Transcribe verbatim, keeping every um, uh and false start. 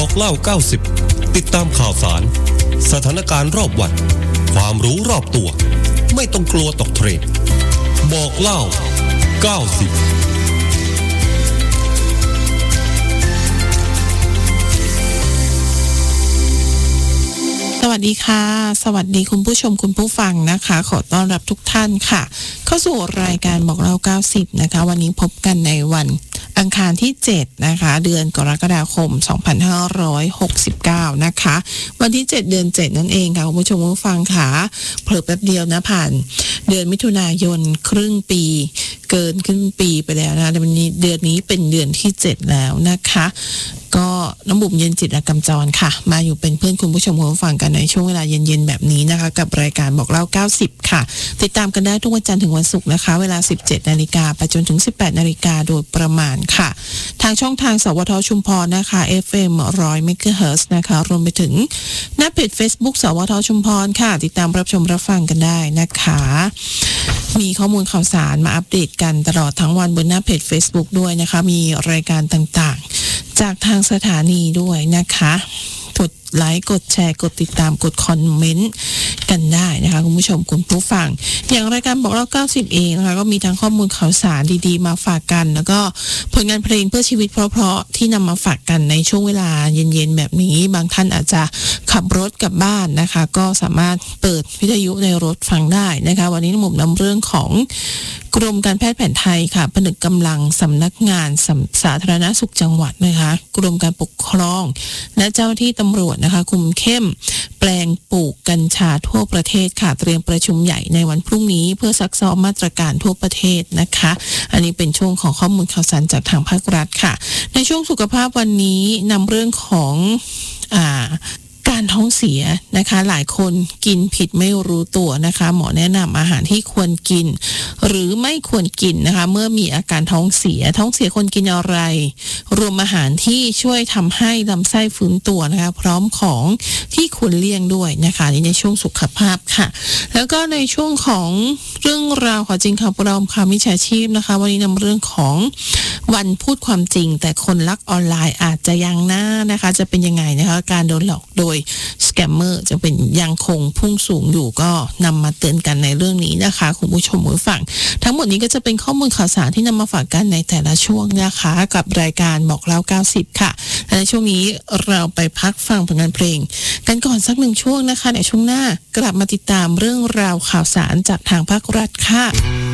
บอกเล่าเก้าสิบติดตามข่าวสารสถานการณ์รอบวันความรู้รอบตัวไม่ต้องกลัวตกเทรนด์บอกเล่าเก้าสิบสวัสดีค่ะสวัสดีคุณผู้ชมคุณผู้ฟังนะคะขอต้อนรับทุกท่านค่ะเข้าสู่รายการบอกเล่าเก้าสิบนะคะวันนี้พบกันในวันอังคารที่เจ็ดนะคะเดือนกรกฎาคมสองพันห้าร้อยหกสิบเก้านะคะวันที่เจ็ดเดือนเจ็ดนั่นเองค่ะคุณผู้ชมผู้ฟังค่ะเผลอแป๊บเดียวนะผ่านเดือนมิถุนายนครึ่งปีเกินครึ่งปีไปแล้วนะวันนี้เดือนนี้เป็นเดือนที่เจ็ดแล้วนะคะก็น้ำบุ๋มเย็นจิตรกำจรค่ะมาอยู่เป็นเพื่อนคุณผู้ชมผู้ฟังกันในช่วงเวลาเย็นๆแบบนี้นะคะกับรายการบอกเล่าเก้าสิบค่ะติดตามกันได้ทุกวันจันทร์ถึงวันศุกร์นะคะเวลา สิบเจ็ดนาฬิกา ไปจนถึง สิบแปดนาฬิกาโดยประมาณค่ะทางช่องทางสวทชุมพรนะคะ เอฟ เอ็ม หนึ่งร้อย เมกะเฮิรตซ์นะคะรวมไปถึงหน้าเพจ Facebook สวทชุมพรค่ะติดตามรับชมรับฟังกันได้นะคะมีข้อมูลข่าวสารมาอัปเดตกันตลอดทั้งวันบนหน้าเพจ Facebook ด้วยนะคะมีรายการต่างๆจากทางสถานีด้วยนะคะกดไลค์กดแชร์กดติดตามกดคอมเมนต์กันได้นะคะคุณผู้ชมคุณผู้ฟังอย่างรายการบอกเล่าเก้าสิบเองนะคะก็มีทั้งข้อมูลข่าวสารดีๆมาฝากกันแล้วก็ผลงานเพลงเพื่อชีวิตเพราะๆที่นำมาฝากกันในช่วงเวลาเย็นๆแบบนี้บางท่านอาจจะขับรถกลับบ้านนะคะก็สามารถเปิดวิทยุในรถฟังได้นะคะวันนี้หมุ่มนำเรื่องของกรมการแพทย์แผนไทยค่ะผนึกกำลังสำนักงานสาธารณสุขจังหวัดนะคะกรมการปกครองและเจ้าที่ตำรวจนะคะคุมเข้มแปลงปลูกกัญชาทั่วประเทศค่ะเตรียมประชุมใหญ่ในวันพรุ่งนี้เพื่อซักซ้อมมาตรการทั่วประเทศนะคะอันนี้เป็นช่วงของข้อมูลข่าวสารจากทางภาครัฐค่ะในช่วงสุขภาพวันนี้นำเรื่องของอ่าการท้องเสียนะคะหลายคนกินผิดไม่รู้ตัวนะคะหมอแนะนำอาหารที่ควรกินหรือไม่ควรกินนะคะเมื่อมีอาการท้องเสียท้องเสียควรกินอะไรรวมอาหารที่ช่วยทำให้ลำไส้ฟื้นตัวนะคะพร้อมของที่ควรเลี่ยงด้วยนะคะนี่ในช่วงสุขภาพค่ะแล้วก็ในช่วงของเรื่องราวของจริงข่าวปลอมข่าวมิจฉาชีพนะคะวันนี้นำเรื่องของวันพูดความจริงแต่คนลักออนไลน์อาจจะยังหน้านะคะจะเป็นยังไงนะคะการโดนหลอกโดยสแกมเมอร์จะเป็นยังคงพุ่งสูงอยู่ก็นำมาเตือนกันในเรื่องนี้นะคะคุณผู้ชมผู้ฟังทั้งหมดนี้ก็จะเป็นข้อมูลข่าวสารที่นำมาฝากกันในแต่ละช่วงนะคะกับรายการบอกเล่าเก้าสิบค่ะและในช่วงนี้เราไปพักฟังผลงานเพลงกันก่อนสักหนึ่งช่วงนะคะในช่วงหน้ากลับมาติดตามเรื่องราวข่าวสารจากทางภาครัฐค่ะ